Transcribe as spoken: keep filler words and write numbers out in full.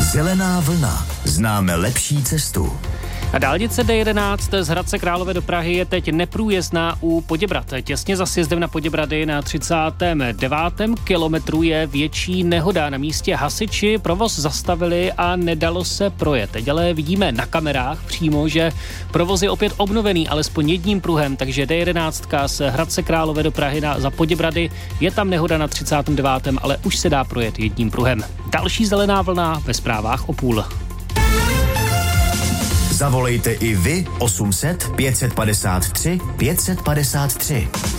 Zelená vlna. Známe lepší cestu. A dálnice D jedenáct z Hradce Králové do Prahy je teď neprůjezdná u Poděbrad. Těsně za sjezdem na Poděbrady na třicátém devátém kilometru je větší nehoda. Na místě hasiči provoz zastavili a nedalo se projet. Teď ale vidíme na kamerách přímo, že provoz je opět obnovený alespoň jedním pruhem, takže D jedenáct z Hradce Králové do Prahy na, za Poděbrady je tam nehoda na třicátém devátém ale už se dá projet jedním pruhem. Další zelená vlna ve zprávách o půl. Zavolejte i vy osm set pět set padesát tři pět set padesát tři.